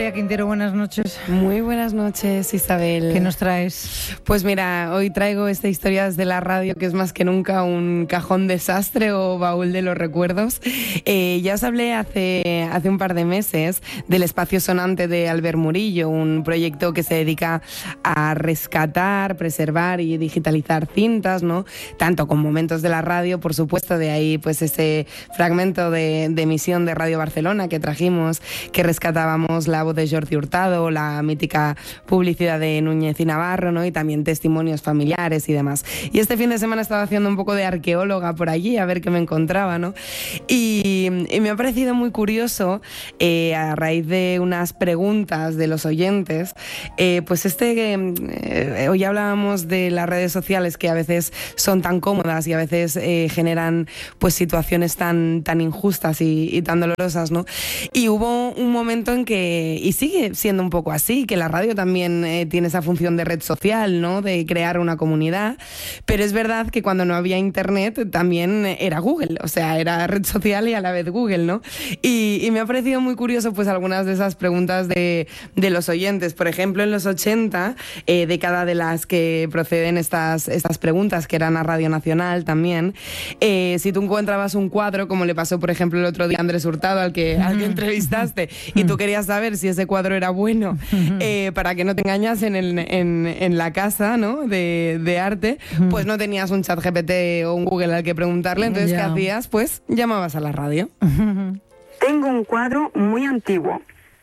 Andrea Quintero, buenas noches. Muy buenas noches, Isabel. ¿Qué nos traes? Pues mira, hoy traigo esta historia desde la radio, que es más que nunca un cajón desastre o baúl de los recuerdos. Ya os hablé hace un par de meses del Espacio Sonante de Albert Murillo, un proyecto que se dedica a rescatar, preservar y digitalizar cintas, ¿no? Tanto con momentos de la radio, por supuesto, de ahí pues ese fragmento de emisión de Radio Barcelona que trajimos, que rescatábamos la voz de Jordi Hurtado, la mítica publicidad de Núñez y Navarro, ¿no? Y también testimonios familiares y demás. Y este fin de semana estaba haciendo un poco de arqueóloga por allí, a ver qué me encontraba, ¿no? Y me ha parecido muy curioso, a raíz de unas preguntas de los oyentes, pues hoy hablábamos de las redes sociales que a veces son tan cómodas y a veces generan pues situaciones tan injustas y tan dolorosas, ¿no? Y hubo un momento en que, y sigue siendo un poco así, que la radio también tiene esa función de red social, ¿no? De crear una comunidad, pero es verdad que cuando no había internet también era Google, o sea, era red social y a la vez Google, ¿no? Y me ha parecido muy curioso pues algunas de esas preguntas de los oyentes. Por ejemplo, en los 80, década de las que proceden estas preguntas, que eran a Radio Nacional también, si tú encontrabas un cuadro, como le pasó por ejemplo el otro día a Andrés Hurtado, al que entrevistaste, y tú querías saber si ese cuadro era bueno, para que no te engañasen en la casa, ¿no? de arte, pues no tenías un ChatGPT o un Google al que preguntarle, entonces ¿qué hacías? Pues llamabas a la radio. Tengo un cuadro muy antiguo.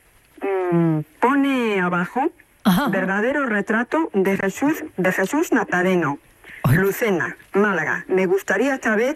Pone abajo verdadero retrato de Jesús Nazareno, Lucena, Málaga. Me gustaría saber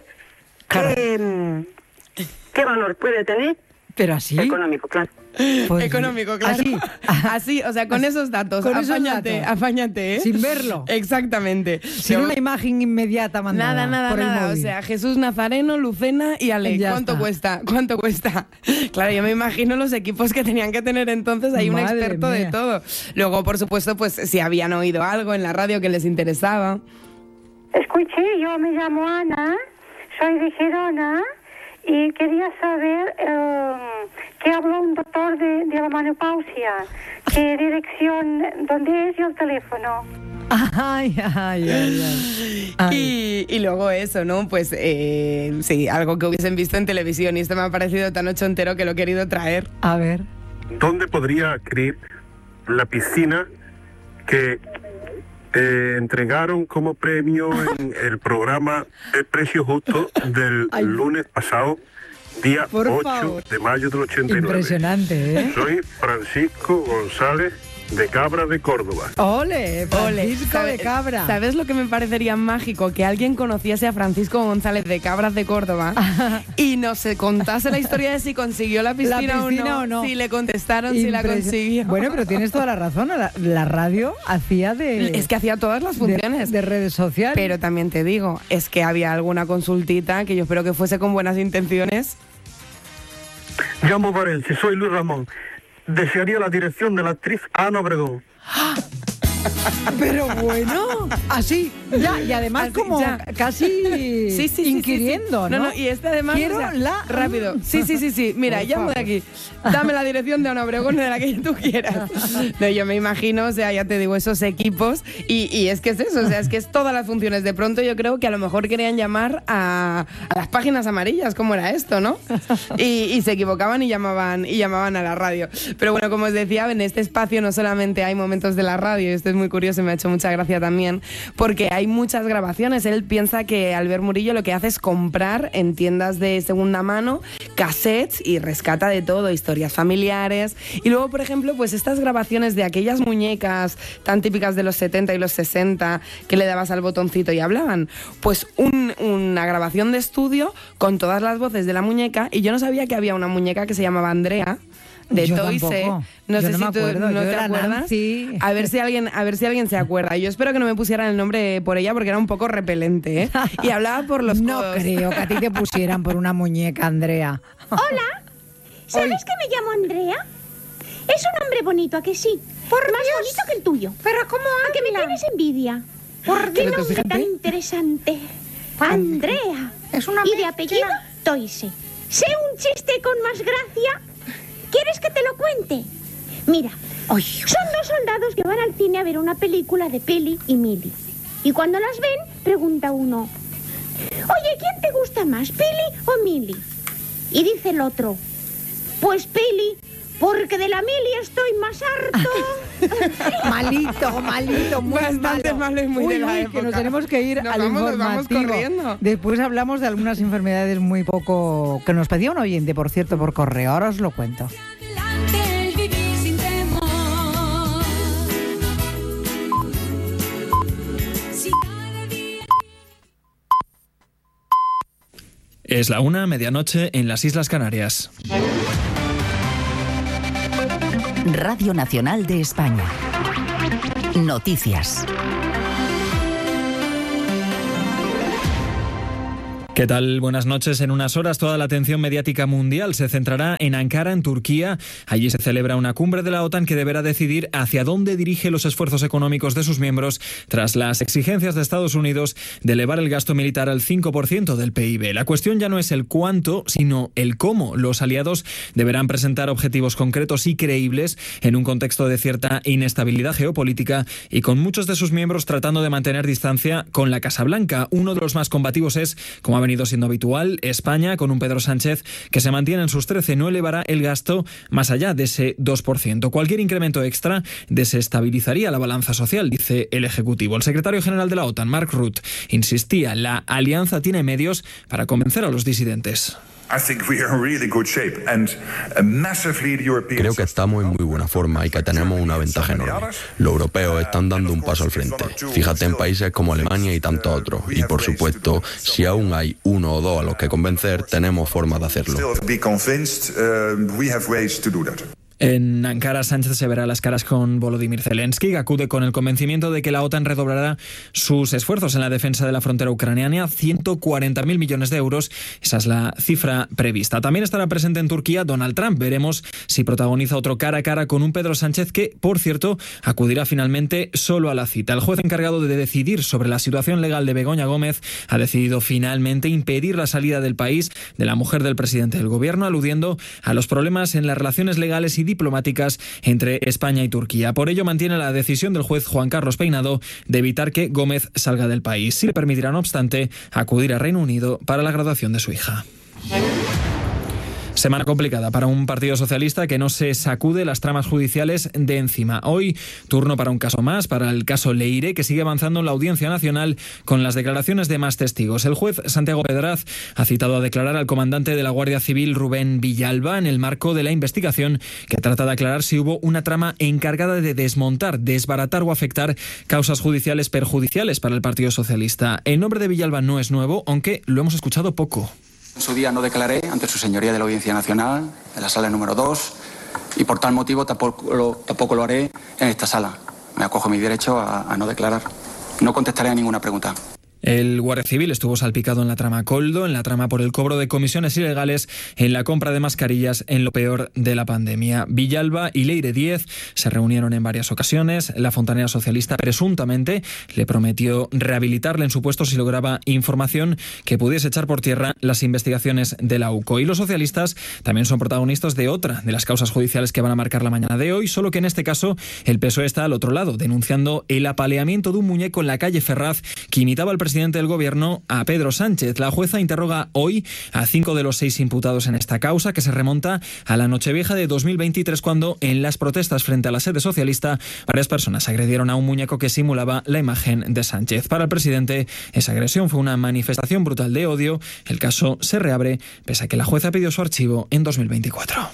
qué valor puede tener. ¿Pero así? Económico, claro. Pues económico, claro. Así, o sea, con esos datos. Afáñate, ¿eh? Sin verlo. Exactamente. Sin una imagen inmediata mandada. Nada. O sea, Jesús Nazareno, Lucena y Ale. ¿Cuánto cuesta? Claro, yo me imagino los equipos que tenían que tener entonces. Hay un experto de todo. Luego, por supuesto, pues si habían oído algo en la radio que les interesaba. Escuché, yo me llamo Ana, soy de Gerona. Y quería saber qué habló un doctor de la menopausia, qué dirección, dónde es y el teléfono. Ay. Y luego eso, ¿no? Pues sí, algo que hubiesen visto en televisión, y esto me ha parecido tan ochentero que lo he querido traer. A ver. ¿Dónde podría adquirir la piscina que entregaron como premio en el programa El Precio Justo del lunes pasado, día 8 de mayo del 89? Impresionante, ¿eh? Soy Francisco González de Cabra de Córdoba. ¡Ole! Francisco de Cabra. ¿Sabes lo que me parecería mágico? Que alguien conociese a Francisco González de Cabras de Córdoba y nos contase la historia de si consiguió la piscina o no, si le contestaron, si la consiguió. Bueno, pero tienes toda la razón. La radio Es que hacía todas las funciones de redes sociales. Pero también te digo, es que había alguna consultita que yo espero que fuese con buenas intenciones. Llamo Valencia, soy Luis Ramón. Desearía la dirección de la actriz Ana Obregón. Pero bueno, así, ya, y además así, como ya. Casi inquiriendo, ¿no? No, y además, quiero rápido. Sí, mira, llamo de aquí. Dame la dirección de Ana Obregón, de la que tú quieras. No, yo me imagino, o sea, ya te digo, esos equipos, y es que es eso, o sea, es que es todas las funciones. De pronto yo creo que a lo mejor querían llamar a las páginas amarillas, como era esto, ¿no? Y se equivocaban y llamaban a la radio. Pero bueno, como os decía, en este espacio no solamente hay momentos de la radio, esto es muy curioso y me ha hecho mucha gracia también, porque hay muchas grabaciones. Él piensa que Albert Murillo lo que hace es comprar en tiendas de segunda mano cassettes y rescata de todo, historias familiares. Y luego, por ejemplo, pues estas grabaciones de aquellas muñecas tan típicas de los 70 y los 60 que le dabas al botoncito y hablaban, pues una grabación de estudio con todas las voces de la muñeca. Y yo no sabía que había una muñeca que se llamaba Andrea, de Toise. No sé si tú no te acuerdas. A ver si alguien se acuerda. Yo espero que no me pusieran el nombre por ella, porque era un poco repelente, ¿eh? Y hablaba por los No codos. creo que a ti te pusieran por una muñeca, Andrea. Hola, ¿sabes que me llamo Andrea? Es un nombre bonito, ¿a que sí? Más bonito que el tuyo. Pero ¿cómo habla? ¿A que me tienes envidia? ¿Qué nombre tan interesante? Andrea. Es una y de apellido Toise. Sé un chiste con más gracia. ¿Quieres que te lo cuente? Mira, son dos soldados que van al cine a ver una película de Peli y Mili. Y cuando las ven, pregunta uno: oye, ¿quién te gusta más, Peli o Mili? Y dice el otro: pues Peli, porque de la Mili estoy más harto. malito, muy bastante malo y muy de la época. Que nos tenemos que ir al informativo. Vamos corriendo. Después hablamos de algunas enfermedades muy poco... que nos pedía un oyente, por cierto, por correo. Ahora os lo cuento. Es la 1:00, medianoche, en las Islas Canarias. Radio Nacional de España. Noticias. ¿Qué tal? Buenas noches. En unas horas toda la atención mediática mundial se centrará en Ankara, en Turquía. Allí se celebra una cumbre de la OTAN que deberá decidir hacia dónde dirige los esfuerzos económicos de sus miembros tras las exigencias de Estados Unidos de elevar el gasto militar al 5% del PIB. La cuestión ya no es el cuánto, sino el cómo. Los aliados deberán presentar objetivos concretos y creíbles en un contexto de cierta inestabilidad geopolítica y con muchos de sus miembros tratando de mantener distancia con la Casa Blanca. Uno de los más combativos es, como ha venido siendo habitual, España, con un Pedro Sánchez que se mantiene en sus 13, no elevará el gasto más allá de ese 2%. Cualquier incremento extra desestabilizaría la balanza social, dice el Ejecutivo. El secretario general de la OTAN, Mark Rutte, insistía: la alianza tiene medios para convencer a los disidentes. Creo que estamos en muy buena forma y que tenemos una ventaja enorme. Los europeos están dando un paso al frente. Fíjate en países como Alemania y tantos otros. Y por supuesto, si aún hay uno o dos a los que convencer, tenemos forma de hacerlo. En Ankara, Sánchez se verá las caras con Volodymyr Zelensky, que acude con el convencimiento de que la OTAN redoblará sus esfuerzos en la defensa de la frontera ucraniana, 140.000 millones de euros. Esa es la cifra prevista. También estará presente en Turquía Donald Trump. Veremos si protagoniza otro cara a cara con un Pedro Sánchez que, por cierto, acudirá finalmente solo a la cita. El juez encargado de decidir sobre la situación legal de Begoña Gómez ha decidido finalmente impedir la salida del país de la mujer del presidente del gobierno, aludiendo a los problemas en las relaciones legales y diplomáticas entre España y Turquía. Por ello mantiene la decisión del juez Juan Carlos Peinado de evitar que Gómez salga del país. Sí le permitirá, no obstante, acudir a Reino Unido para la graduación de su hija. Semana complicada para un partido socialista que no se sacude las tramas judiciales de encima. Hoy, turno para un caso más, para el caso Leire, que sigue avanzando en la Audiencia Nacional con las declaraciones de más testigos. El juez Santiago Pedraz ha citado a declarar al comandante de la Guardia Civil, Rubén Villalba, en el marco de la investigación que trata de aclarar si hubo una trama encargada de desmontar, desbaratar o afectar causas judiciales perjudiciales para el Partido Socialista. El nombre de Villalba no es nuevo, aunque lo hemos escuchado poco. En su día no declaré ante su señoría de la Audiencia Nacional, en la sala número 2, y por tal motivo tampoco lo haré en esta sala. Me acojo a mi derecho a no declarar. No contestaré a ninguna pregunta. El guardia civil estuvo salpicado en la trama Coldo, en la trama por el cobro de comisiones ilegales, en la compra de mascarillas en lo peor de la pandemia. Villalba y Leire Díez se reunieron en varias ocasiones. La fontanera socialista presuntamente le prometió rehabilitarle en su puesto si lograba información que pudiese echar por tierra las investigaciones de la UCO. Y los socialistas también son protagonistas de otra de las causas judiciales que van a marcar la mañana de hoy, solo que en este caso el PSOE está al otro lado, denunciando el apaleamiento de un muñeco en la calle Ferraz que imitaba al presidente del gobierno, a Pedro Sánchez. La jueza interroga hoy a 5 de los 6 imputados en esta causa, que se remonta a la Nochevieja de 2023, cuando en las protestas frente a la sede socialista varias personas agredieron a un muñeco que simulaba la imagen de Sánchez. Para el presidente, esa agresión fue una manifestación brutal de odio. El caso se reabre pese a que la jueza pidió su archivo en 2024.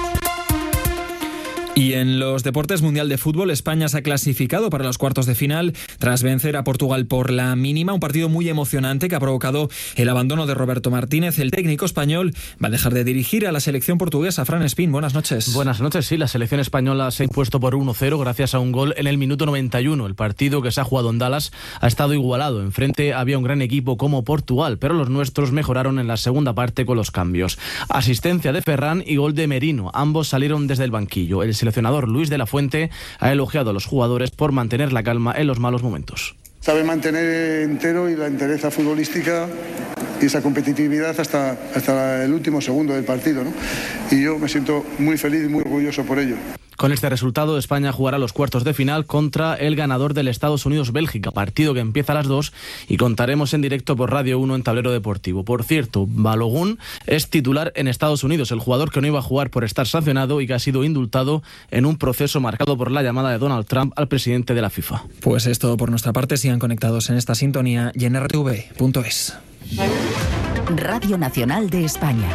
Y en los deportes, Mundial de Fútbol, España se ha clasificado para los cuartos de final tras vencer a Portugal por la mínima, un partido muy emocionante que ha provocado el abandono de Roberto Martínez. El técnico español va a dejar de dirigir a la selección portuguesa. Fran Espín, buenas noches. Buenas noches, sí, la selección española se ha impuesto por 1-0 gracias a un gol en el minuto 91. El partido que se ha jugado en Dallas ha estado igualado. Enfrente había un gran equipo como Portugal, pero los nuestros mejoraron en la segunda parte con los cambios. Asistencia de Ferran y gol de Merino. Ambos salieron desde el banquillo. El seleccionador Luis de la Fuente ha elogiado a los jugadores por mantener la calma en los malos momentos. Sabe mantener entero y la entereza futbolística y esa competitividad hasta el último segundo del partido, ¿no? Y yo me siento muy feliz y muy orgulloso por ello. Con este resultado, España jugará los cuartos de final contra el ganador del Estados Unidos-Bélgica, partido que empieza a las 2 y contaremos en directo por Radio 1 en Tablero Deportivo. Por cierto, Balogun es titular en Estados Unidos, el jugador que no iba a jugar por estar sancionado y que ha sido indultado en un proceso marcado por la llamada de Donald Trump al presidente de la FIFA. Pues es todo por nuestra parte. Sigan conectados en esta sintonía y en rtv.es. Radio Nacional de España.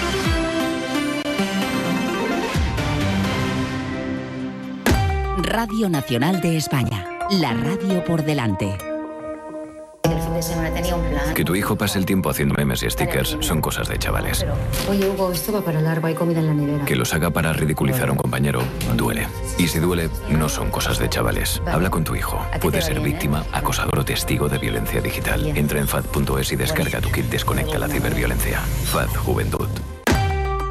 Radio Nacional de España. La radio por delante. El fin de semana tenía un plan. Que tu hijo pase el tiempo haciendo memes y stickers son cosas de chavales. Oye, Hugo, esto va para largo, hay comida en la nevera. Que los haga para ridiculizar a un compañero duele. Y si duele, no son cosas de chavales. Habla con tu hijo. Puede ser víctima, acosador o testigo de violencia digital. Entra en FAD.es y descarga tu kit Desconecta la ciberviolencia. FAD Juventud.